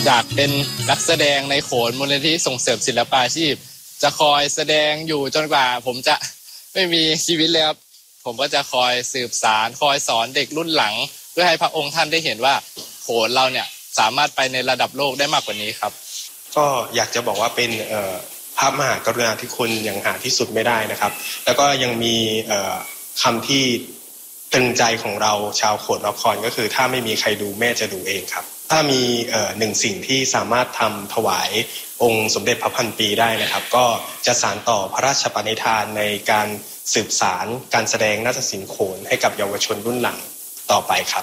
อยากเป็นนักแสดงในโขนมูลนิธิส่งเสริมศิลปาชีพจะคอยแสดงอยู่จนกว่าผมจะไม่มีชีวิตเลยครับผมก็จะคอยสืบสานคอยสอนเด็กรุ่นหลังเพื่อให้พระองค์ท่านได้เห็นว่าโขนเราเนี่ยสามารถไปในระดับโลกได้มากกว่านี้ครับก็อยากจะบอกว่าเป็นพระมหากรุณาธิคุณอย่างหาที่สุดไม่ได้นะครับแล้วก็ยังมีคำที่ตรึงใจของเราชาวโขนนครก็คือถ้าไม่มีใครดูแม่จะดูเองครับถ้ามีหนึ่งสิ่งที่สามารถทำถวายองค์สมเด็จพระพันปีได้นะครับก็จะสานต่อพระราชปณิธานในการสืบสารการแสดงนาฏศิลป์โขนให้กับเยาวชนรุ่นหลังต่อไปครับ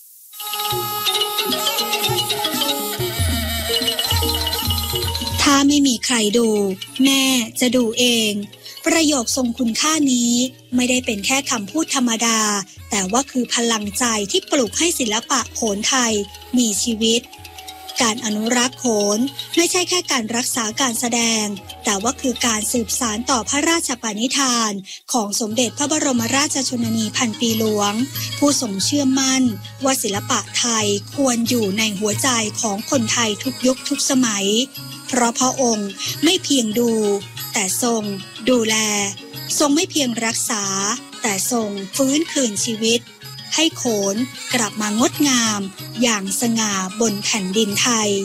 ถ้าไม่มีใครดูแม่จะดูเองประโยคทรงคุณค่านี้ไม่ได้เป็นแค่คำพูดธรรมดาแต่ว่าคือพลังใจที่ปลุกให้ศิลปะโขนไทยมีชีวิตการอนุรักษ์โขนไม่ใช่แค่การรักษาการแสดงแต่ว่าคือการสืบสานต่อพระราชปณิธานของสมเด็จพระบรมราชชนนีพันปีหลวงผู้ทรงเชื่อมั่นว่าศิลปะไทยควรอยู่ในหัวใจของคนไทยทุกยุคทุกสมัยเพราะพระองค์ไม่เพียงดูแต่ทรงดูแลทรงไม่เพียงรักษาแต่ทรงฟื้นคืนชีวิตให้โขนกลับมางดงามอย่างสง่าบนแผ่นดินไทย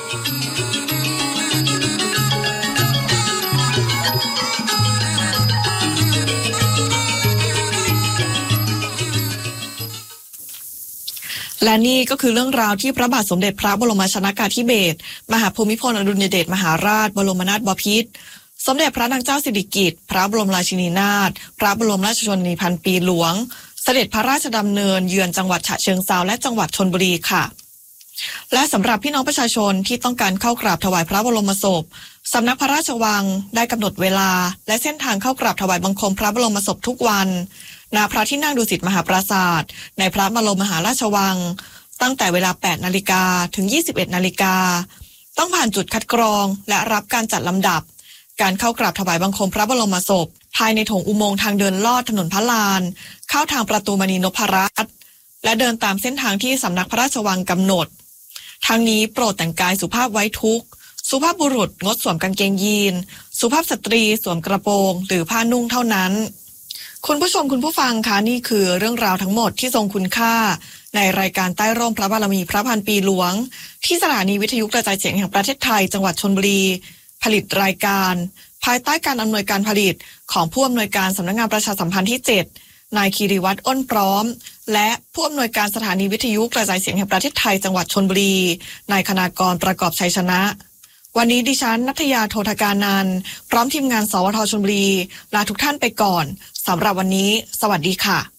และนี่ก็คือเรื่องราวที่พระบาทสมเด็จพระบรมชนกาธิเบศรมหาภูมิพลอดุลยเดชมหาราชบรมนาถบพิตรสมเด็จพระนางเจ้าสิริกิติ์พระบรมราชินีนาถพระบรมราชชนนีพันปีหลวงเสด็จพระราชดำเนินเยือนจังหวัดฉะเชิงเทราและจังหวัดชลบุรีค่ะและสำหรับพี่น้องประชาชนที่ต้องการเข้ากราบถวายพระบรมศพสำนักพระราชวังได้กำหนดเวลาและเส้นทางเข้ากราบถวายบังคมพระบรมศพทุกวันณพระที่นั่งดุสิตมหาปราสาทในพระบรมมหาราชวังตั้งแต่เวลา 8 นาฬิกาถึง 21 นาฬิกาต้องผ่านจุดคัดกรองและรับการจัดลำดับการเข้ากราบถวายบังคมพระบรมศพภายในโถงอุโมงค์ทางเดินลอดถนนพระลานเข้าทางประตูมณีนพรัตน์และเดินตามเส้นทางที่สำนักพระราชวังกำหนดทางนี้โปรดแต่งกายสุภาพไว้ทุกข์สุภาพบุรุษงดสวมกางเกงยีนสุภาพสตรีสวมกระโปรงหรือผ้านุ่งเท่านั้นคุณผู้ชมคุณผู้ฟังคะนี่คือเรื่องราวทั้งหมดที่ทรงคุณค่าในรายการใต้ร่มพระบารมีพระพันปีหลวงที่สถานีวิทยุกระจายเสียงแห่งประเทศไทยจังหวัดชลบุรีผลิตรายการภายใต้การอำนวยการผลิตของผู้อำนวยการสำนักงานประชาสัมพันธ์ที่ 7นายคีรีวัฒน์อ้นพร้อมและผู้อำนวยการสถานีวิทยุกระจายเสียงแห่งประเทศไทยจังหวัดชลบุรีนายคณากรประกอบชัยชนะวันนี้ดิฉันณัฐยาโททการนันท์พร้อมทีมงานสวทชลบุรีลาทุกท่านไปก่อนสำหรับวันนี้สวัสดีค่ะ